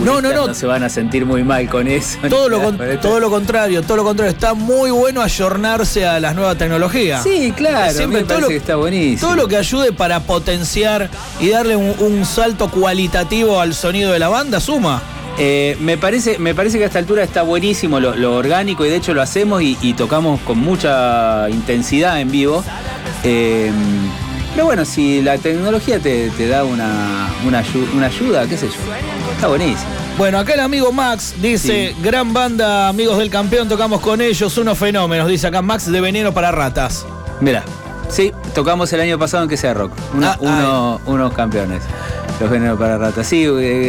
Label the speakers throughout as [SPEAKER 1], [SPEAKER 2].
[SPEAKER 1] puristas
[SPEAKER 2] no.
[SPEAKER 1] no se van a sentir muy mal con eso.
[SPEAKER 2] Todo lo contrario. Está muy bueno ayornarse a las nuevas tecnologías.
[SPEAKER 1] Sí, claro,
[SPEAKER 2] Siempre
[SPEAKER 1] me parece que está buenísimo.
[SPEAKER 2] Todo lo que ayude para potenciar y darle un salto cualitativo al sonido de la banda suma.
[SPEAKER 1] Me parece que a esta altura está buenísimo lo orgánico, y de hecho lo hacemos y tocamos con mucha intensidad en vivo. Pero bueno, si la tecnología te da una ayuda, qué sé yo, está buenísimo.
[SPEAKER 2] Bueno, acá el amigo Max dice, sí. Gran banda, amigos del campeón, tocamos con ellos, unos fenómenos, dice acá Max, de Veneno para Ratas.
[SPEAKER 1] Mirá, sí, tocamos el año pasado en Que Sea Rock, unos campeones, los Veneno para Ratas. Sí,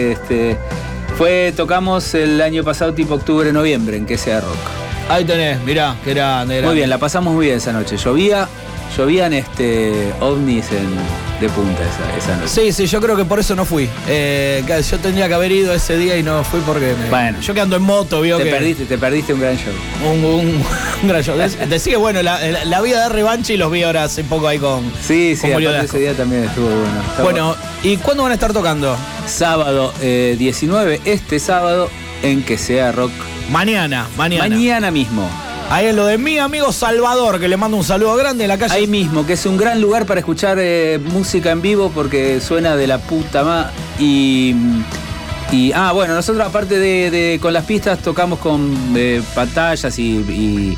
[SPEAKER 1] tocamos el año pasado tipo octubre, noviembre en Que Sea Rock.
[SPEAKER 2] Ahí tenés, mirá, qué grande.
[SPEAKER 1] Muy bien, la pasamos muy bien esa noche. Llovían ovnis de punta esa noche.
[SPEAKER 2] Sí, yo creo que por eso no fui. Yo tendría que haber ido ese día y no fui porque
[SPEAKER 1] bueno,
[SPEAKER 2] yo que ando en moto,
[SPEAKER 1] te perdiste un gran show.
[SPEAKER 2] Un gran show. Decí que bueno, la vida de revancha y los vi ahora hace poco ahí con.
[SPEAKER 1] Sí, aparte ese día también estuvo bueno.
[SPEAKER 2] Bueno, ¿y cuándo van a estar tocando?
[SPEAKER 1] Sábado 19, este sábado en Que Sea Rock.
[SPEAKER 2] Mañana
[SPEAKER 1] mismo.
[SPEAKER 2] Ahí en lo de mi amigo Salvador, que le mando un saludo grande en la calle.
[SPEAKER 1] Ahí mismo, que es un gran lugar para escuchar música en vivo porque suena de la puta madre. Bueno, nosotros aparte de con las pistas tocamos con pantallas y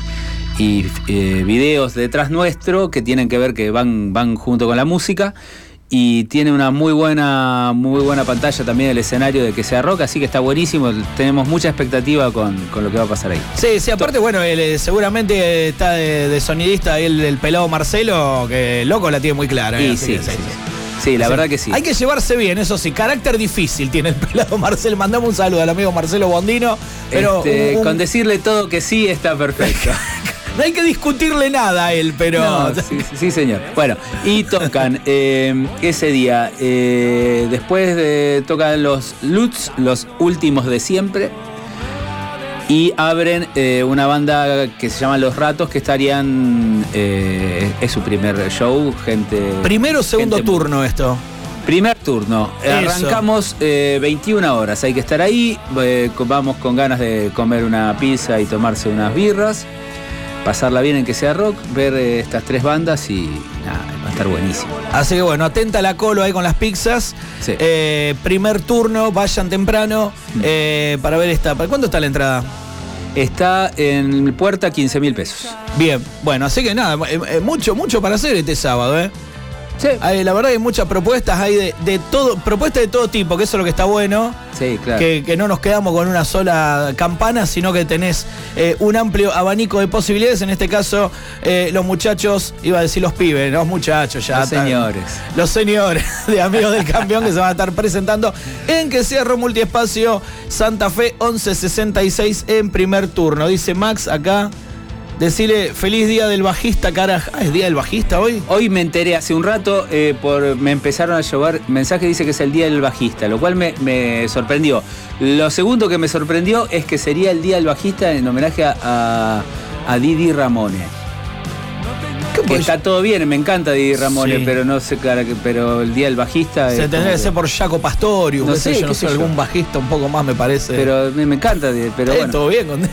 [SPEAKER 1] videos detrás nuestro que tienen que ver que van junto con la música. Y tiene una muy buena pantalla también el escenario de Que Sea Rock, así que está buenísimo. Tenemos mucha expectativa con lo que va a pasar ahí.
[SPEAKER 2] Sí, aparte, bueno, seguramente está de sonidista ahí el pelado Marcelo, que loco la tiene muy clara.
[SPEAKER 1] Sí, la verdad que sí.
[SPEAKER 2] Hay que llevarse bien, eso sí. Carácter difícil tiene el pelado Marcelo. Mandamos un saludo al amigo Marcelo Bondino. Pero
[SPEAKER 1] con decirle todo que sí está perfecto.
[SPEAKER 2] No hay que discutirle nada a él, pero...
[SPEAKER 1] No, sí, señor. Bueno, y tocan ese día. Después tocan los Lutz, los últimos de siempre. Y abren una banda que se llama Los Ratos, que estarían... es su primer show, gente...
[SPEAKER 2] ¿Primero o segundo turno esto?
[SPEAKER 1] Primer turno. Eso. Arrancamos 21 horas. Hay que estar ahí. Vamos con ganas de comer una pizza y tomarse unas birras. Pasarla bien en Que Sea Rock, ver estas tres bandas y nada, va a estar buenísimo.
[SPEAKER 2] Así que bueno, atenta a la colo ahí con las pizzas.
[SPEAKER 1] Sí.
[SPEAKER 2] Primer turno, vayan temprano para ver esta. ¿Para cuánto está la entrada?
[SPEAKER 1] Está en puerta 15.000 pesos.
[SPEAKER 2] Bien, bueno, así que nada, mucho para hacer este sábado, ¿eh? Sí. La verdad hay muchas propuestas, hay de todo, propuestas de todo tipo, que eso es lo que está bueno.
[SPEAKER 1] Sí, claro.
[SPEAKER 2] Que no nos quedamos con una sola campana, sino que tenés un amplio abanico de posibilidades. En este caso, los muchachos, iba a decir los pibes, los muchachos ya. Los señores de Amigos del Campeón que se van a estar presentando en Que Sea Rock Multiespacio Santa Fe 1166 en primer turno. Dice Max acá. Decirle feliz día del bajista, carajo. ¿Es día del bajista hoy?
[SPEAKER 1] Hoy me enteré hace un rato, me empezaron a llevar mensajes, dice que es el día del bajista, lo cual me sorprendió. Lo segundo que me sorprendió es que sería el día del bajista en homenaje a Didi Ramone. Que está todo bien, me encanta Didi Ramone, sí. Pero no sé, pero el día del bajista...
[SPEAKER 2] Se tendría que ser por Jaco Pastorius, no sé, algún bajista un poco más me parece.
[SPEAKER 1] Pero me encanta, pero bueno.
[SPEAKER 2] Todo bien con...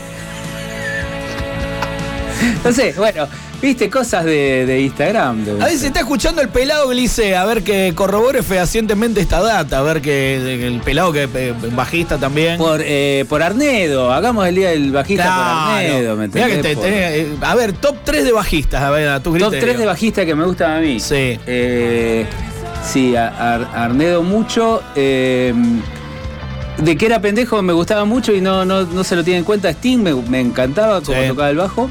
[SPEAKER 1] No sé, bueno, viste cosas de Instagram.
[SPEAKER 2] A ver si está escuchando el pelado Glice, a ver que corrobore fehacientemente esta data, a ver que el pelado que bajista también.
[SPEAKER 1] Por Arnedo, hagamos el día del bajista, claro, por Arnedo, ¿me entendés?
[SPEAKER 2] A ver, top 3 de bajistas, a ver, a tu criterio.
[SPEAKER 1] Top 3 de bajistas que me gustan a mí.
[SPEAKER 2] Sí.
[SPEAKER 1] Sí, Arnedo mucho. De que era pendejo me gustaba mucho y no se lo tiene en cuenta. Sting me encantaba como tocaba el bajo.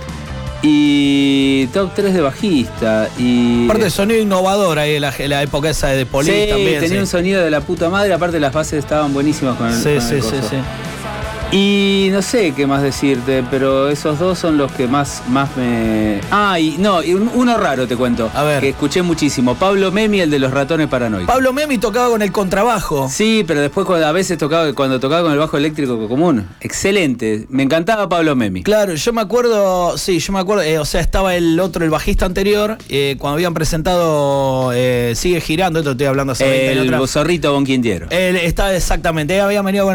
[SPEAKER 1] Y top 3 de bajista.
[SPEAKER 2] Aparte el sonido innovador ahí en la época esa de Police,
[SPEAKER 1] sí,
[SPEAKER 2] también.
[SPEAKER 1] Tenía un sonido de la puta madre, aparte las bases estaban buenísimas con el coso. Y no sé qué más decirte, pero esos dos son los que más me... y uno raro te cuento.
[SPEAKER 2] A ver.
[SPEAKER 1] Que escuché muchísimo. Pablo Memi, el de los Ratones Paranoicos.
[SPEAKER 2] Pablo Memi tocaba con el contrabajo.
[SPEAKER 1] Sí, pero después a veces cuando tocaba con el bajo eléctrico común. Excelente. Me encantaba Pablo Memi.
[SPEAKER 2] Claro, yo me acuerdo, o sea, estaba el bajista anterior, cuando habían presentado Sigue Girando, esto estoy hablando hace 20 años atrás.
[SPEAKER 1] El Zorrito Bonquintiero.
[SPEAKER 2] Él estaba exactamente, habían venido con